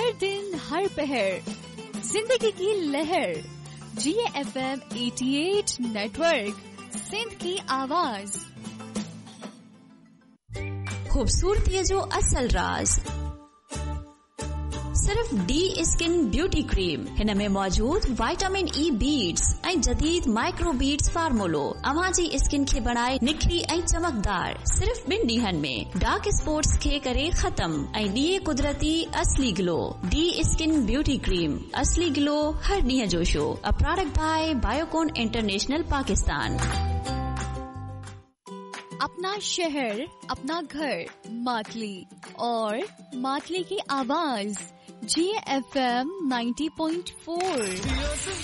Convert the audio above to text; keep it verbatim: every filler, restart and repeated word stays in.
हर दिन हर पहर जिंदगी की लहर। जी एफ एम अठासी नेटवर्क, सिंध की आवाज। खूबसूरती जो असल राज सिर्फ डी स्किन ब्यूटी क्रीम। हिन में मौजूद विटामिन ई बीड्स ऐं जदीद माइक्रो बीड्स फार्मूलो अवां जी स्किन खे बनाए निखरी ऐं चमकदार। सिर्फ ॿिनि ॾींहनि में डार्क स्पॉट्स खे करे खत्म ऐं ॾिए कुदरती असली glow. D skin beauty cream, असली ग्लो हर ॾींहं जो show. A product bye Biocon international Pakistan. अपना शहर, अपना घर, मातली और मातली की आवाज। जी F M ninety point four.